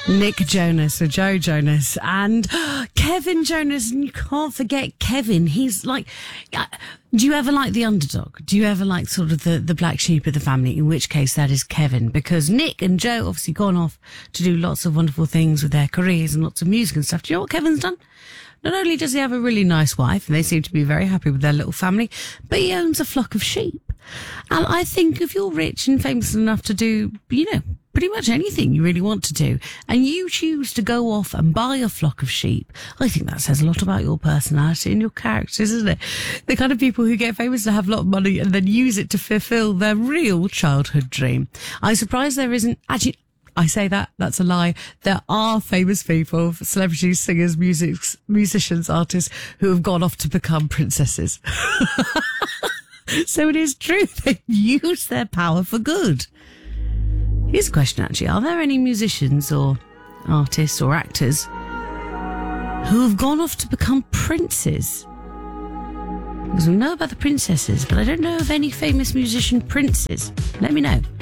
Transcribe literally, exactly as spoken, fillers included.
Nick Jonas, or Joe Jonas, and Kevin Jonas, and you can't forget Kevin. He's like, uh, do you ever like the underdog? Do you ever like sort of the, the black sheep of the family? In which case that is Kevin, because Nick and Joe obviously gone off to do lots of wonderful things with their careers and lots of music and stuff. Do you know what Kevin's done? Not only does he have a really nice wife, and they seem to be very happy with their little family, but he owns a flock of sheep. And I think if you're rich and famous enough to do, you know, pretty much anything you really want to do, and you choose to go off and buy a flock of sheep, I think that says a lot about your personality and your characters, isn't it? The kind of people who get famous to have a lot of money and then use it to fulfill their real childhood dream. I'm surprised there isn't, actually, I say that, that's a lie. There are famous people, celebrities, singers, music, musicians, artists who have gone off to become princesses. So it is true, they use their power for good. Here's a question, actually. Are there any musicians or artists or actors who have gone off to become princes? Because we know about the princesses, but I don't know of any famous musician princes. Let me know.